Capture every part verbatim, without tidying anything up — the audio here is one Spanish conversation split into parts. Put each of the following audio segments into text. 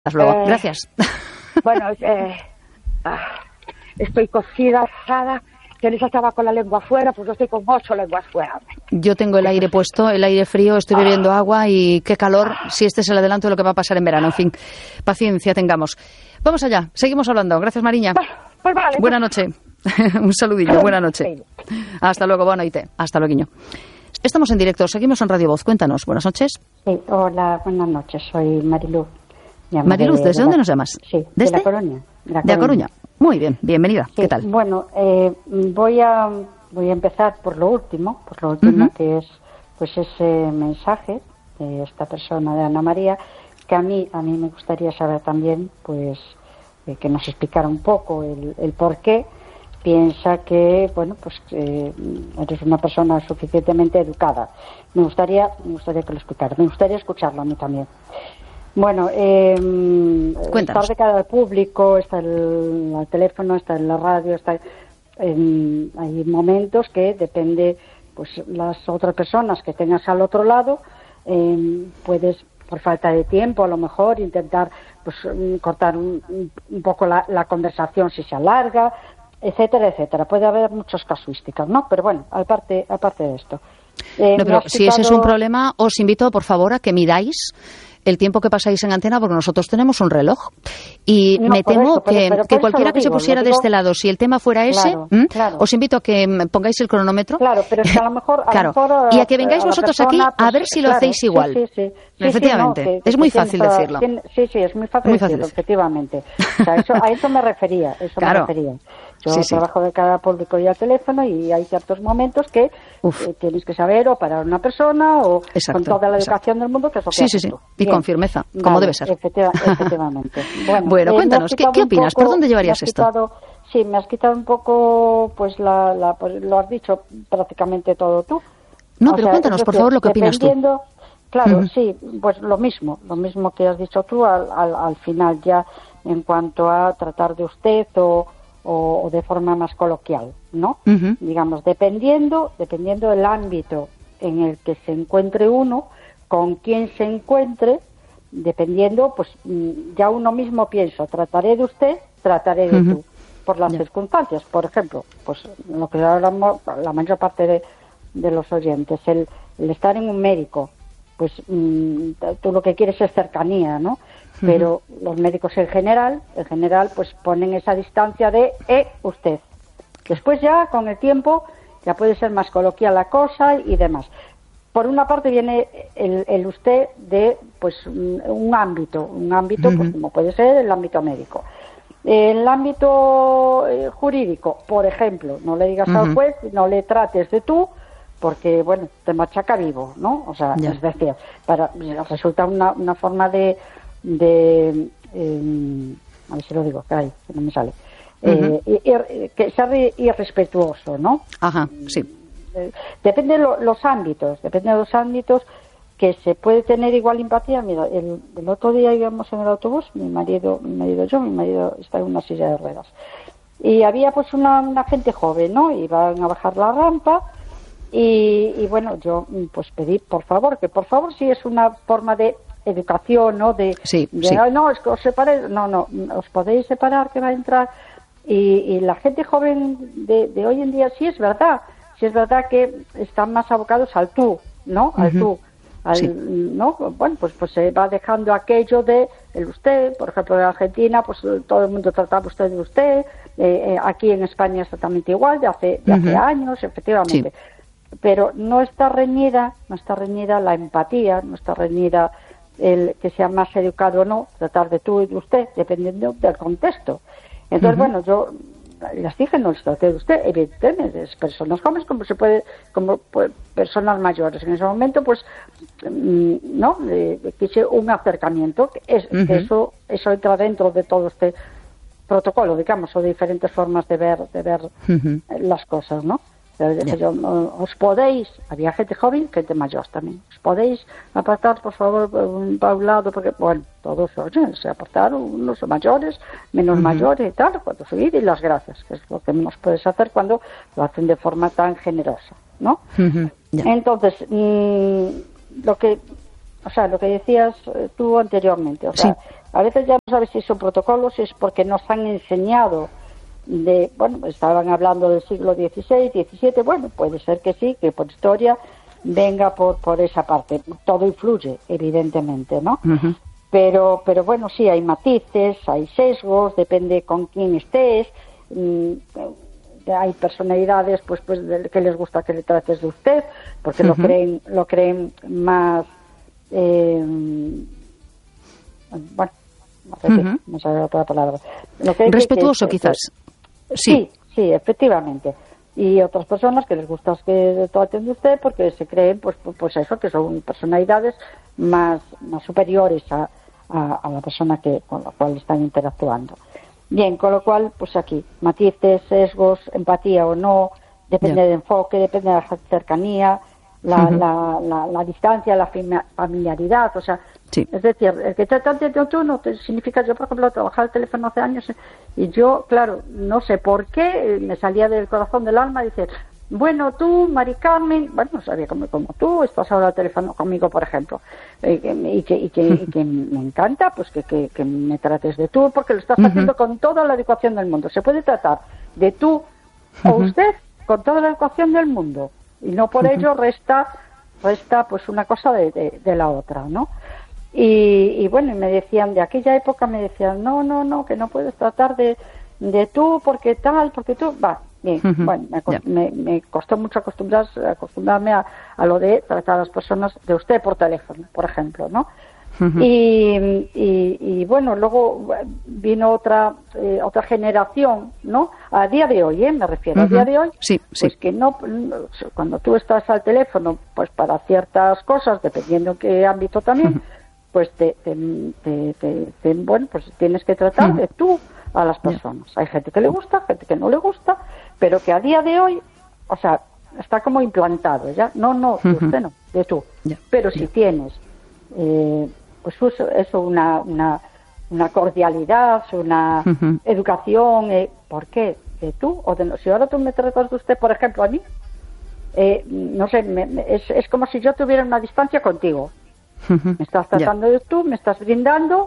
Hasta luego. Eh, Gracias. Bueno, eh, ah, estoy cocida, asada. Teresa estaba con la lengua afuera, pues yo estoy con ocho lenguas fuera. Yo tengo el aire puesto, el aire frío, estoy bebiendo agua y qué calor, si este es el adelanto de lo que va a pasar en verano. En fin, paciencia tengamos. Vamos allá, seguimos hablando. Gracias, Mariña. Bueno, pues vale. Buena noche. Un saludillo, buena noche. Hasta luego, buena noche. Hasta luego. Estamos en directo, seguimos en Radio Voz. Cuéntanos, buenas noches. Sí, hola, buenas noches, soy Mariluz. Llamo Mariluz, de, ¿desde de dónde la, nos llamas? Sí, ¿Desde? de La Coruña. De La De La Coruña. Muy bien, bienvenida. Sí, ¿Qué tal? Bueno, eh, voy a voy a empezar por lo último, por lo último Uh-huh. que es pues ese mensaje de esta persona, de Ana María, que a mí a mí me gustaría saber también, pues eh, que nos explicara un poco el, el por qué piensa que, bueno, pues eh, eres una persona suficientemente educada. Me gustaría, me gustaría que lo explicara, me gustaría escucharlo a mí también. Bueno, eh, estar de cara al público, está el, el teléfono, está en la radio, está en, hay momentos que depende, pues las otras personas que tengas al otro lado, eh, puedes, por falta de tiempo, a lo mejor intentar pues cortar un, un poco la, la conversación si se alarga, etcétera, etcétera. Puede haber muchas casuísticas, ¿no? Pero bueno, aparte, aparte de esto. Eh, no, pero si quitado... ese es un problema, os invito, por favor, a que miráis el tiempo que pasáis en antena, porque nosotros tenemos un reloj. Y no, me temo eso, pero, que, pero que cualquiera digo, que se pusiera digo... de este lado, si el tema fuera ese, claro, ¿m? claro. os invito a que pongáis el cronómetro. Claro, pero es que a lo mejor... A claro. lo mejor, y a que vengáis a vosotros persona, aquí pues, a ver si lo claro, hacéis igual. Sí, sí, sí. Efectivamente. Sí, sí, no, que, es muy que fácil tiene, decirlo. Tiene, sí, sí, es muy fácil, muy fácil decirlo, efectivamente. O sea, eso, a eso me refería, eso claro. me refería. Yo sí, sí. trabajo de cara al público y al teléfono y hay ciertos momentos que eh, tienes que saber o parar una persona o exacto, con toda la exacto. educación del mundo que es lo que sí, haces sí, sí. tú. Y Bien. con firmeza, como Vale, debe ser. Efectiva, efectivamente. Bueno, bueno eh, cuéntanos, ¿qué, ¿qué opinas? Poco, ¿Por dónde llevarías esto? Quitado, sí, me has quitado un poco, pues, la, la, pues lo has dicho prácticamente todo tú. No, o pero sea, cuéntanos, decir, por favor, lo que opinas tú. Claro, uh-huh. sí, pues lo mismo, lo mismo que has dicho tú al, al, al final ya en cuanto a tratar de usted o, o, o de forma más coloquial, ¿no? Uh-huh. Digamos, dependiendo, dependiendo del ámbito en el que se encuentre uno, con quién se encuentre, dependiendo, pues ya uno mismo piensa, trataré de usted, trataré de uh-huh. tú, por las yeah. circunstancias. Por ejemplo, pues lo que hablamos la mayor parte de, de los oyentes, el, el estar en un médico, pues mmm, tú lo que quieres es cercanía, ¿no? Uh-huh. Pero los médicos en general, en general, pues ponen esa distancia de eh, usted. Después ya, con el tiempo, ya puede ser más coloquial la cosa y demás. Por una parte viene el, el usted de pues un ámbito, un ámbito uh-huh. pues como puede ser el ámbito médico. En el ámbito eh, jurídico, por ejemplo, no le digas uh-huh. al juez, no le trates de tú, porque, bueno, te machaca vivo, ¿no? O sea, yeah. es decir, para, resulta una, una forma de, de eh, a ver si lo digo, caray, que no me sale, uh-huh. eh, ir, que ser irrespetuoso, ¿no? Ajá, sí. Eh, depende de lo, los ámbitos, depende de los ámbitos que se puede tener igual empatía. Mira, el, el otro día íbamos en el autobús, mi marido, mi marido yo, mi marido está en una silla de ruedas, y había pues una, una gente joven, ¿no? Iban a bajar la rampa. Y, y bueno, yo pues pedí, por favor, que por favor, si es una forma de educación, ¿no? De, sí, de sí. no, es que os separéis, no, no, os podéis separar, que va a entrar. Y, y la gente joven de, de hoy en día, sí es verdad, sí es verdad que están más abocados al tú, ¿no? Al uh-huh. tú. Al, sí. ¿no? Bueno, pues pues se va dejando aquello de el usted, por ejemplo, en Argentina, pues todo el mundo trataba usted de usted, eh, eh, aquí en España es exactamente igual, de hace, de uh-huh. hace años, efectivamente. Sí. Pero no está reñida, no está reñida la empatía, no está reñida el que sea más educado o no, tratar de tú y de usted, dependiendo del contexto. Entonces, uh-huh. bueno, yo les dije, no les traté de usted, evidentemente, es personas jóvenes como se puede, como pues, personas mayores. En ese momento, pues, no, eh, quise un acercamiento, es, uh-huh. que eso, eso entra dentro de todo este protocolo, digamos, o de diferentes formas de ver, de ver uh-huh. las cosas, ¿no? Yo, os podéis, había gente joven, gente mayor también, os podéis apartar por favor para un lado, porque bueno, todos oye, se apartaron, unos mayores, menos uh-huh. mayores y tal, cuando subir y las gracias, que es lo que menos puedes hacer cuando lo hacen de forma tan generosa, ¿no? Uh-huh. Yeah. Entonces, mmm, lo que o sea, lo que decías tú anteriormente, o sea, sí. A veces ya no sabes si son protocolos, si es porque nos han enseñado de, bueno, estaban hablando del siglo dieciséis, diecisiete, bueno, puede ser que sí, que por historia venga por por esa parte, todo influye, evidentemente, ¿no? Uh-huh. Pero, pero bueno, sí, hay matices, hay sesgos, depende con quién estés, mmm, hay personalidades pues pues de, que les gusta que le trates de usted porque uh-huh. lo creen lo creen más eh, bueno no sé, uh-huh. no sé otra palabra lo que respetuoso que, quizás que, sí. sí sí efectivamente, y otras personas que les gusta que traten de usted porque se creen pues pues eso, que son personalidades más más superiores a, a, a la persona que con la cual están interactuando. Bien, con lo cual, pues aquí, matices, sesgos, empatía o no, depende yeah. del enfoque, depende de la cercanía, la, uh-huh. la, la, la distancia, la familiaridad, o sea, sí. Es decir, el que te trate de tú no te significa, yo por ejemplo, trabajaba el teléfono hace años y yo, claro, no sé por qué, me salía del corazón del alma decir, bueno, tú, Mari Carmen, bueno, no sabía como, como tú, estás ahora al teléfono conmigo, por ejemplo, y que, y que, y que, y que me encanta pues que, que, que me trates de tú, porque lo estás uh-huh. haciendo con toda la educación del mundo. Se puede tratar de tú uh-huh. o usted con toda la educación del mundo, y no por uh-huh. ello resta, resta pues una cosa de, de, de la otra, ¿no? Y, y bueno, me decían, de aquella época me decían, no, no, no, que no puedes tratar de, de tú, porque tal, porque tú, va. Bien, uh-huh. bueno, me, yeah. me, me costó mucho acostumbrarse, acostumbrarme a, a lo de tratar a las personas de usted por teléfono, por ejemplo, ¿no? Uh-huh. Y, y, y bueno, luego vino otra eh, otra generación, ¿no? A día de hoy, ¿eh? Me refiero, uh-huh. a día de hoy, sí, pues sí. que no, cuando tú estás al teléfono, pues para ciertas cosas, dependiendo en qué ámbito también, uh-huh. pues te, te, te, te, te, bueno, pues tienes que tratar uh-huh. de tú a las personas. Yeah. Hay gente que le gusta, gente que no le gusta, pero que a día de hoy, o sea, está como implantado, ¿ya? No, no, de uh-huh. usted no, de tú. Yeah. Pero si yeah. tienes, eh, pues eso, eso una, una, una cordialidad, una uh-huh. educación, eh, ¿por qué? ¿De tú? O de, si ahora tú me tratas de usted, por ejemplo, a mí, eh, no sé, me, me, es, es como si yo tuviera una distancia contigo. Uh-huh. Me estás tratando yeah. de tú, me estás brindando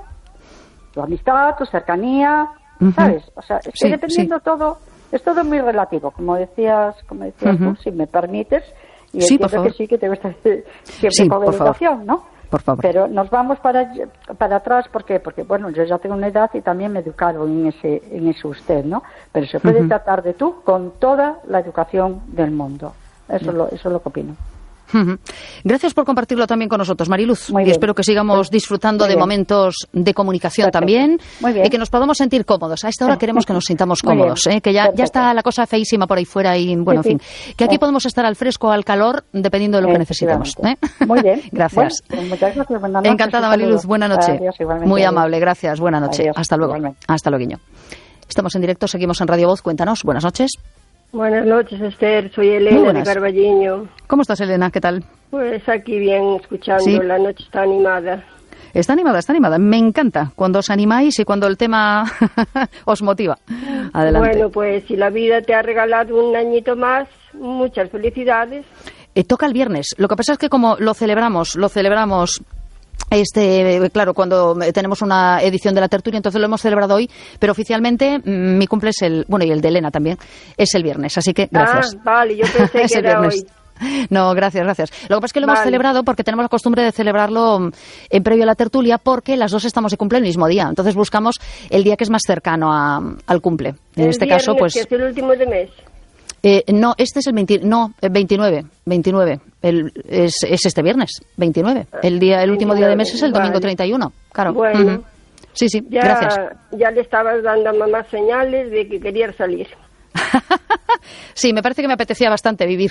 tu amistad, tu cercanía, uh-huh. ¿sabes? O sea, es que sí, dependiendo sí. todo... Es todo muy relativo, como decías, como decías uh-huh. tú, si me permites, y sí, entiendo que sí, que te gusta siempre sí, con educación, ¿no? Por favor. Pero nos vamos para para atrás, ¿por qué? Porque, bueno, yo ya tengo una edad y también me educaron en ese en ese usted, ¿no? Pero se puede uh-huh. tratar de tú con toda la educación del mundo. Eso, uh-huh. es, lo, eso es lo que opino. Uh-huh. Gracias por compartirlo también con nosotros, Mariluz. Muy y bien. Espero que sigamos disfrutando de momentos de comunicación Perfecto. También Muy bien. Y que nos podamos sentir cómodos. A esta hora queremos que nos sintamos cómodos, ¿eh? Que ya, ya está la cosa feísima por ahí fuera y, bueno, sí, en fin, sí. que aquí sí. podemos estar al fresco o al calor dependiendo de lo que necesitemos. ¿eh? Muy bien. Gracias. Bueno, pues muchas gracias. Buenas noches. Encantada, Mariluz. Buena noche. Adiós, Muy amable. Gracias. Buena noche. Adiós, Hasta luego. Igualmente. Hasta luego. Estamos en directo, seguimos en Radio Voz. Cuéntanos. Buenas noches. Buenas noches, Esther. Soy Elena de Carballiño. ¿Cómo estás, Elena? ¿Qué tal? Pues aquí bien, escuchando. ¿Sí? La noche está animada. Está animada, está animada. Me encanta cuando os animáis y cuando el tema os motiva. Adelante. Bueno, pues si la vida te ha regalado un añito más, muchas felicidades. Eh, toca el viernes. Lo que pasa es que como lo celebramos, lo celebramos... Este, claro, cuando tenemos una edición de la tertulia, entonces lo hemos celebrado hoy, pero oficialmente mmm, mi cumple es el, bueno, y el de Elena también, es el viernes, así que gracias. Ah, vale, yo pensé que era hoy. No, gracias, gracias. Lo que pasa es que lo vale. hemos celebrado porque tenemos la costumbre de celebrarlo en previo a la tertulia, porque las dos estamos de cumple el mismo día, entonces buscamos el día que es más cercano a, al cumple. En el este caso, pues... que es el último de mes. Eh, no, este es el veinte, no, el veintinueve, veintinueve, el, es, es este viernes, veintinueve. El día, el último día de mes es el domingo vale. treinta y uno, claro. Bueno, uh-huh. sí, sí, ya, gracias. Ya le estabas dando a mamá señales de que quería salir. Sí, me parece que me apetecía bastante vivir.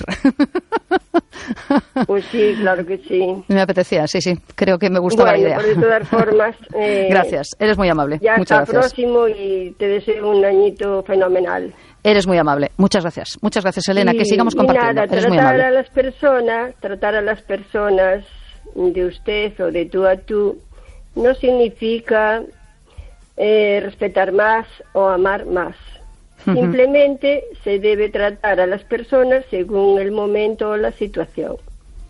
Pues sí, claro que sí. Me apetecía, sí, sí, creo que me gustaba bueno, la idea. Por de todas formas... Eh, gracias, eres muy amable. Ya Muchas está gracias. Próximo y te deseo un añito fenomenal. Eres muy amable. Muchas gracias. Muchas gracias, Elena. Y, que sigamos compartiendo. Nada, Eres muy amable. Tratar a las personas, tratar a las personas de usted o de tú a tú no significa eh, respetar más o amar más. Uh-huh. Simplemente se debe tratar a las personas según el momento o la situación.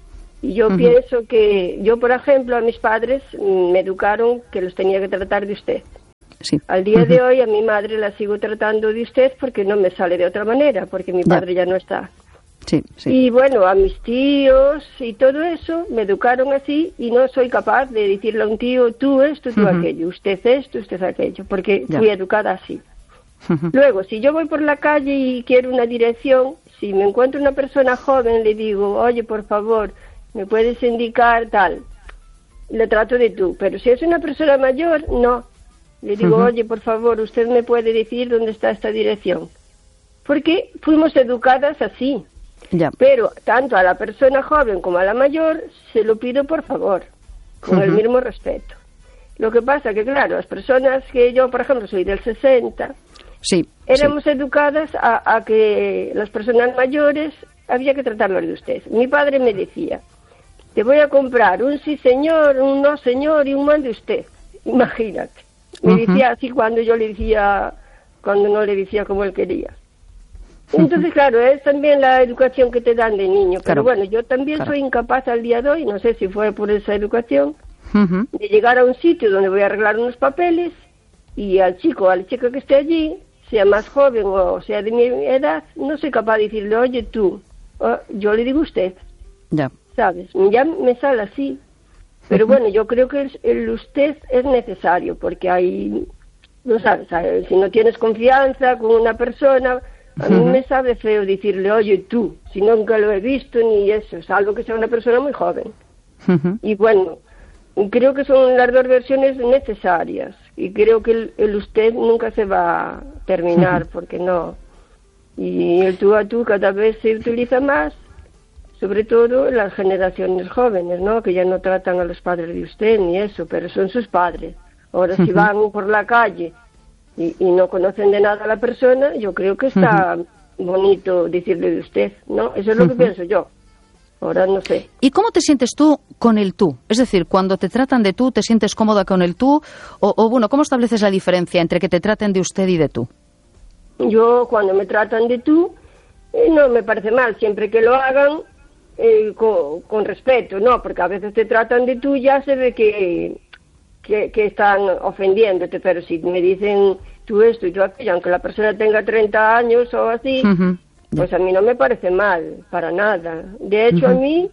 Y yo uh-huh. pienso que, yo por ejemplo, a mis padres me educaron que los tenía que tratar de usted. Sí. Al día uh-huh. de hoy a mi madre la sigo tratando de usted porque no me sale de otra manera, porque mi padre ya, ya no está. Sí, sí. Y bueno, a mis tíos y todo eso me educaron así y no soy capaz de decirle a un tío, tú esto, tú uh-huh. aquello, usted esto, usted aquello, porque ya. fui educada así. Uh-huh. Luego, si yo voy por la calle y quiero una dirección, si me encuentro una persona joven, le digo, oye, por favor, ¿me puedes indicar tal? Le trato de tú, pero si es una persona mayor, no. Le digo, uh-huh. oye, por favor, ¿usted me puede decir dónde está esta dirección? Porque fuimos educadas así. Ya. Pero tanto a la persona joven como a la mayor se lo pido por favor, con uh-huh. el mismo respeto. Lo que pasa que, claro, las personas que yo, por ejemplo, soy del sesenta, sí, éramos sí. educadas a, a que las personas mayores había que tratarlas de usted. Mi padre me decía, te voy a comprar un sí señor, un no señor y un man de usted. Imagínate. Me uh-huh. decía así cuando yo le decía, cuando no le decía como él quería. Entonces, claro, es también la educación que te dan de niño. Pero claro. bueno, yo también claro. soy incapaz al día de hoy, no sé si fue por esa educación, uh-huh. de llegar a un sitio donde voy a arreglar unos papeles y al chico o a la chica que esté allí, sea más joven o sea de mi edad, no soy capaz de decirle, oye tú, oh, yo le digo usted. Ya. ¿Sabes? Ya me sale así. Pero uh-huh. bueno, yo creo que el, el usted es necesario porque hay, no sabes, si no tienes confianza con una persona... A mí uh-huh. me sabe feo decirle, oye, tú, si nunca lo he visto ni eso, salvo que sea una persona muy joven. Uh-huh. Y bueno, creo que son las dos versiones necesarias. Y creo que el, el usted nunca se va a terminar, uh-huh. porque no. Y el tú a tú cada vez se utiliza más, sobre todo en las generaciones jóvenes, ¿no? Que ya no tratan a los padres de usted ni eso, pero son sus padres. Ahora, uh-huh. si van por la calle... Y, y no conocen de nada a la persona, yo creo que está uh-huh. bonito decirle de usted, ¿no? Eso es lo uh-huh. que pienso yo. Ahora no sé. ¿Y cómo te sientes tú con el tú? Es decir, cuando te tratan de tú, ¿te sientes cómoda con el tú? O, o bueno, ¿cómo estableces la diferencia entre que te traten de usted y de tú? Yo, cuando me tratan de tú, eh, no me parece mal, siempre que lo hagan eh, con, con respeto, ¿no? Porque a veces te tratan de tú y ya se ve que... Que, que están ofendiéndote, pero si me dicen tú esto y tú aquello, aunque la persona tenga treinta años o así, uh-huh. pues a mí no me parece mal, para nada. De hecho, uh-huh. a mí,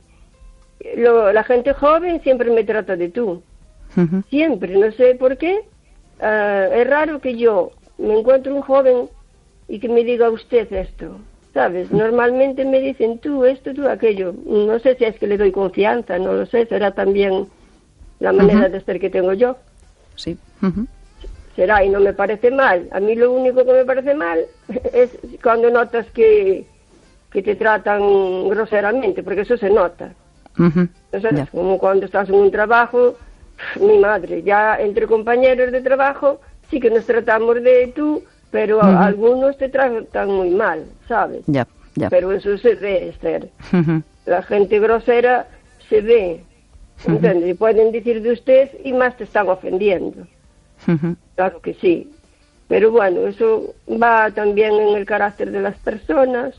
lo, la gente joven siempre me trata de tú. Uh-huh. Siempre, no sé por qué. Uh, es raro que yo me encuentre un joven y que me diga usted esto, ¿sabes? Normalmente me dicen tú esto, tú aquello. No sé si es que le doy confianza, no lo sé, será también... la manera uh-huh. de ser que tengo yo. Sí. Uh-huh. Será, y no me parece mal. A mí lo único que me parece mal es cuando notas que, que te tratan groseramente, porque eso se nota. Uh-huh. Entonces, yeah. como cuando estás en un trabajo, mi madre, ya entre compañeros de trabajo, sí que nos tratamos de tú, pero uh-huh. algunos te tratan muy mal, ¿sabes? Yeah. Yeah. Pero eso se ve, Esther. Uh-huh. La gente grosera se ve. ¿Entiendes? Y pueden decir de usted y más te están ofendiendo. Uh-huh. Claro que sí. Pero bueno, eso va también en el carácter de las personas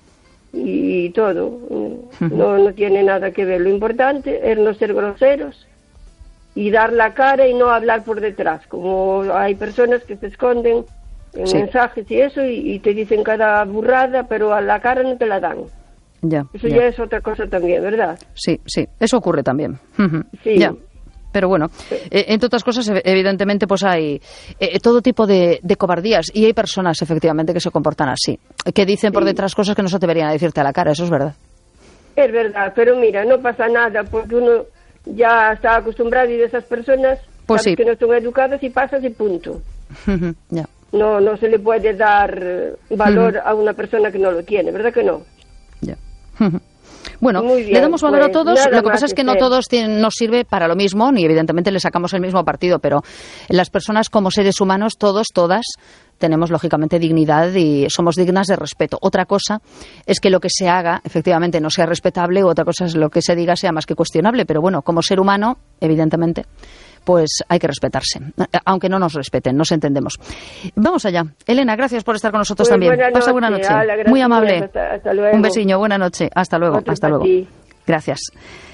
y todo. Uh-huh. No, no tiene nada que ver. Lo importante es no ser groseros y dar la cara y no hablar por detrás. Como hay personas que se esconden en sí. mensajes y eso y, y te dicen cada burrada, pero a la cara no te la dan. Ya, Eso ya. ya es otra cosa también, ¿verdad? Sí, sí, eso ocurre también. Uh-huh. Sí. Ya. Pero bueno, eh, entre otras cosas, evidentemente, pues hay eh, todo tipo de, de cobardías y hay personas, efectivamente, que se comportan así, que dicen sí. por detrás cosas que no se deberían decirte a la cara, eso es verdad. Es verdad, pero mira, no pasa nada porque uno ya está acostumbrado y de esas personas pues sí. que no son educadas y pasas y punto. Uh-huh. Ya. No, no se le puede dar valor uh-huh. a una persona que no lo tiene, ¿verdad que no? Ya. Bueno, bien, le damos valor pues, a todos, lo que pasa es que no ser. todos tienen, nos sirve para lo mismo, ni evidentemente le sacamos el mismo partido, pero las personas como seres humanos, todos, todas, tenemos lógicamente dignidad y somos dignas de respeto. Otra cosa es que lo que se haga efectivamente no sea respetable, u otra cosa es lo que se diga sea más que cuestionable, pero bueno, como ser humano, evidentemente, pues hay que respetarse, aunque no nos respeten, nos entendemos. Vamos allá. Elena, gracias por estar con nosotros pues también. Buena Pasa noche. buena noche. Ala, Muy amable. Hasta, hasta luego. Un besiño, buena noche. Hasta luego, Otro hasta luego. Ti. Gracias.